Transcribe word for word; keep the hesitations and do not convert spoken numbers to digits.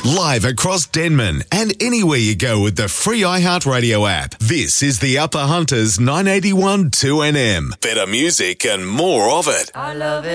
Live across Denman and anywhere you go with the free iHeartRadio app. This is the Upper Hunters nine eighty-one two N M. Better music and more of it. I love it.